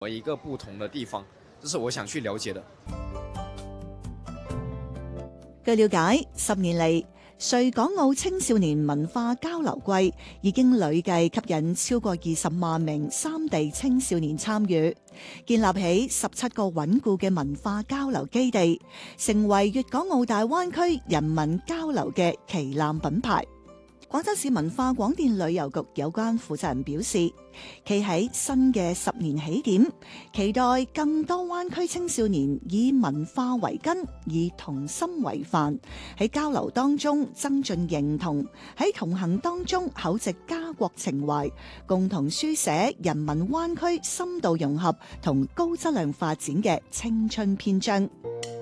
一個不同的地方，這是我想去了解的。 據了解，10年嚟，穗港澳青少年文化交流季已經累計吸引超過20萬名三地青少年參與，建立起17個穩固嘅文化交流基地，成為粵港澳大灣區人民交流嘅旗艦品牌。廣州市文化廣電旅遊局有關負責人表示，企喺新嘅10年起點，期待更多灣區青少年以文化為根，以童心為範，喺交流當中增進認同，喺同行當中厚植家國情懷，共同書寫人民灣區深度融合同高質量發展嘅青春篇章。